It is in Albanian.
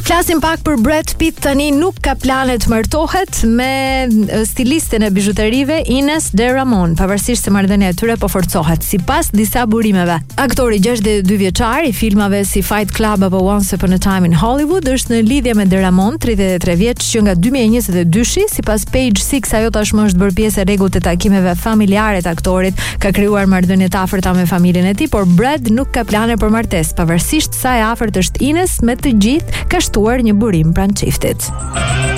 Flasim pak për Brad Pitt tani, nuk ka plane të martohet me stilisten e bijuterive Ines de Ramon, pavarësisht se marrëdhënia e tyre po forcohet. Sipas disa burimeve, aktori 62 vjeçar i filmave si Fight Club apo Once Upon a Time in Hollywood është në lidhje me de Ramon, 33 vjeç, që nga 2022-shi, sipas Page Six, ajo tashmë është bërë pjesë e rregullt të takimeve familjare të aktorit, ka krijuar marrëdhënie të afërta me familjen e tij, por Brad nuk ka plane për martesë, pavarësisht sa e afërt është Ines me të gjithë, ka shtuar një burim pranë çiftit.